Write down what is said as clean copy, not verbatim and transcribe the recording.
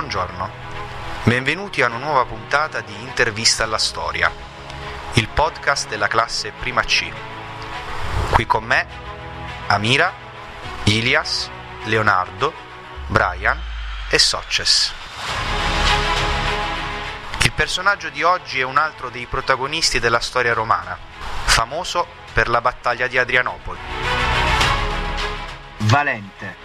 buongiorno. Benvenuti a una nuova puntata di Intervista alla Storia, il podcast della classe Prima C. Qui con me Amira, Ilias, Leonardo, Brian e Soces. Il personaggio di oggi è un altro dei protagonisti della storia romana, famoso per la battaglia di Adrianopoli. Valente.